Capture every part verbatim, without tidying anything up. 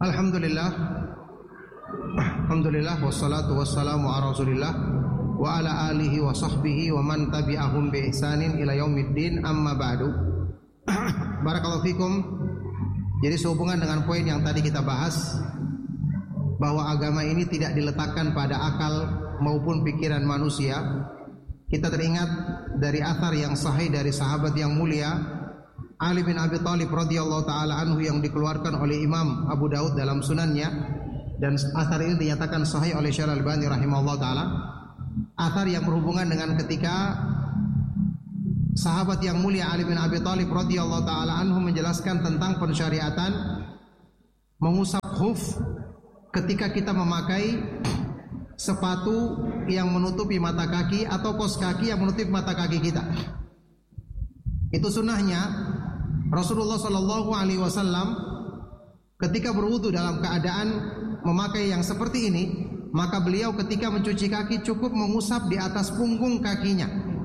Alhamdulillah, Alhamdulillah wassalatu wassalamu ala Rasulillah wa ala alihi wa sahbihi wa man tabi'ahum bi ihsanin ila yaumiddin, amma ba'du. Barakallahu fikum. Jadi sehubungan dengan poin yang tadi kita bahas, bahwa agama ini tidak diletakkan pada akal maupun pikiran manusia, kita teringat dari athar yang sahih dari sahabat yang mulia Ali bin Abi Thalib radhiyallahu taala anhu yang dikeluarkan oleh Imam Abu Daud dalam sunannya, dan athar ini dinyatakan sahih oleh Syekh Al-Albani rahimahullah taala. Athar yang berhubungan dengan ketika sahabat yang mulia Ali bin Abi Thalib radhiyallahu taala anhu menjelaskan tentang pensyariatan mengusap khuf ketika kita memakai sepatu yang menutupi mata kaki atau kaos kaki yang menutupi mata kaki kita. Itu sunnahnya Rasulullah Shallallahu Alaihi Wasallam ketika berwudu dalam keadaan memakai yang seperti ini, maka beliau ketika mencuci kaki cukup mengusap di atas punggung kakinya.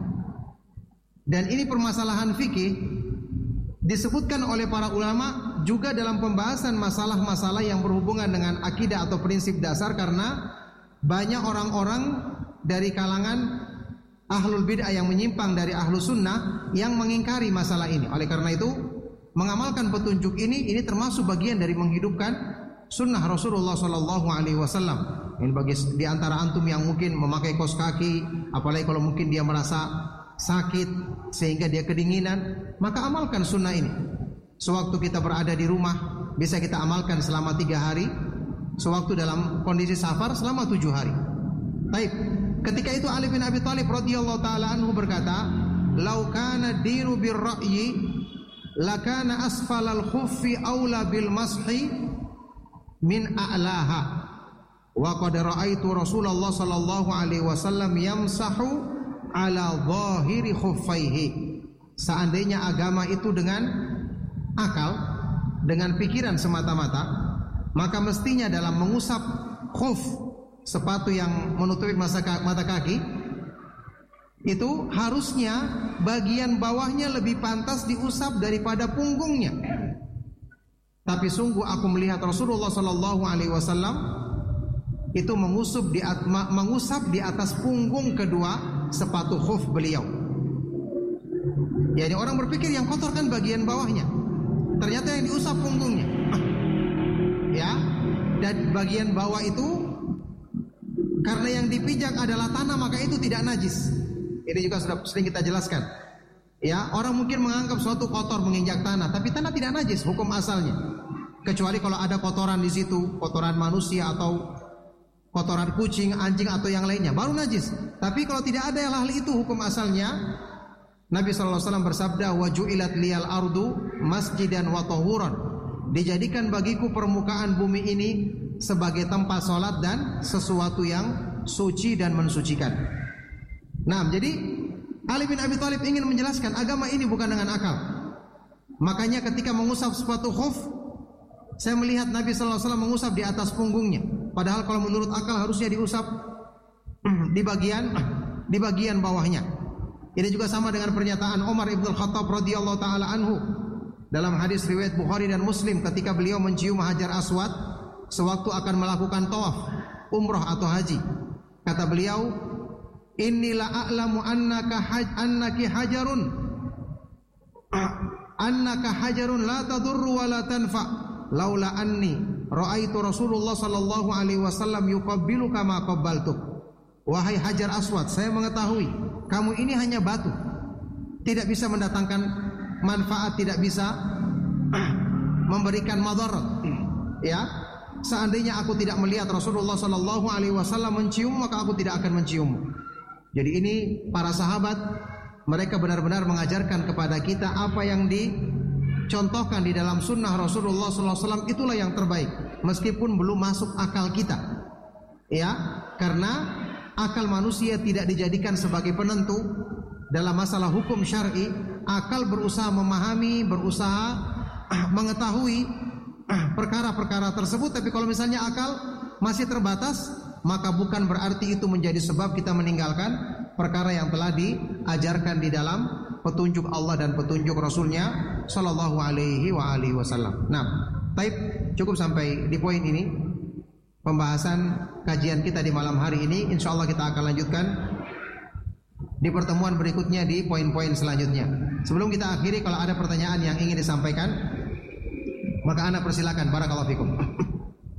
Dan ini permasalahan fikih disebutkan oleh para ulama juga dalam pembahasan masalah-masalah yang berhubungan dengan akidah atau prinsip dasar, karena banyak orang-orang dari kalangan ahlul bid'ah yang menyimpang dari ahlu sunnah yang mengingkari masalah ini. Oleh karena itu, mengamalkan petunjuk ini ini termasuk bagian dari menghidupkan sunnah Rasulullah Sallallahu Alaihi Wasallam. Ini bagi di antara antum yang mungkin memakai kaos kaki, apalagi kalau mungkin dia merasa sakit sehingga dia kedinginan, maka amalkan sunnah ini. Sewaktu kita berada di rumah bisa kita amalkan selama tiga hari, sewaktu dalam kondisi safar selama tujuh hari. Baik. Ketika itu Ali bin Abi Thalib radhiyallahu taala anhu berkata, "Lau kana dinu bir ra'yi, lakana asfalal khuffi aula bil mashi min a'laha. Wa qad ra'aitu Rasulullah sallallahu alaihi wasallam yamsahu ala dhahiri khuffaihi." Seandainya agama itu dengan akal, dengan pikiran semata-mata, maka mestinya dalam mengusap khuf, sepatu yang menutupi mata kaki, itu harusnya bagian bawahnya lebih pantas diusap daripada punggungnya. Tapi sungguh aku melihat Rasulullah Sallallahu Alaihi Wasallam itu mengusap di mengusap di atas punggung kedua sepatu khuf beliau. Jadi orang berpikir yang kotor kan bagian bawahnya, ternyata yang diusap punggungnya. Ya, dan bagian bawah itu karena yang dipijak adalah tanah, maka itu tidak najis. Ini juga sudah sering kita jelaskan. Ya, orang mungkin menganggap suatu kotor menginjak tanah, tapi tanah tidak najis hukum asalnya. Kecuali kalau ada kotoran di situ, kotoran manusia atau kotoran kucing, anjing atau yang lainnya, baru najis. Tapi kalau tidak ada hal itu hukum asalnya, Nabi sallallahu alaihi wasallam bersabda, "Wa ju'ilat liyal ardu masjidan wa tahuran." Dijadikan bagiku permukaan bumi ini sebagai tempat sholat dan sesuatu yang suci dan mensucikan. Nah, jadi Ali bin Abi Thalib ingin menjelaskan agama ini bukan dengan akal. Makanya ketika mengusap sepatu khuf, saya melihat Nabi sallallahu alaihi wasallam mengusap di atas punggungnya. Padahal kalau menurut akal harusnya diusap di bagian di bagian bawahnya. Ini juga sama dengan pernyataan Umar ibn Khattab radhiyallahu taala anhu dalam hadis riwayat Bukhari dan Muslim ketika beliau mencium Hajar Aswad sewaktu akan melakukan tawaf umrah atau haji. Kata beliau, "Inni la a'lamu annaka haj annaki hajarun annaka hajarun la tadurru wa la tanfa laula anni ra'aitu Rasulullah sallallahu alaihi wasallam yuqabbilu kama qabbaltuk." Wahai Hajar Aswad, saya mengetahui kamu ini hanya batu, tidak bisa mendatangkan manfaat, tidak bisa memberikan madarat. Ya, seandainya aku tidak melihat Rasulullah Sallallahu Alaihi Wasallam mencium, maka aku tidak akan mencium. Jadi ini para sahabat, mereka benar-benar mengajarkan kepada kita apa yang dicontohkan di dalam sunnah Rasulullah Sallallahu Alaihi Wasallam, itulah yang terbaik, meskipun belum masuk akal kita. Ya, karena akal manusia tidak dijadikan sebagai penentu dalam masalah hukum syar'i. Akal berusaha memahami, berusaha mengetahui perkara-perkara tersebut, tapi kalau misalnya akal masih terbatas, maka bukan berarti itu menjadi sebab kita meninggalkan perkara yang telah diajarkan di dalam petunjuk Allah dan petunjuk Rasulnya Sallallahu Alaihi wa alihi Wasallam. Nah, Taib, cukup sampai di poin ini pembahasan kajian kita di malam hari ini. Insya Allah kita akan lanjutkan di pertemuan berikutnya di poin-poin selanjutnya. Sebelum kita akhiri, kalau ada pertanyaan yang ingin disampaikan, maka ana persilakan. Barakallahu fikum.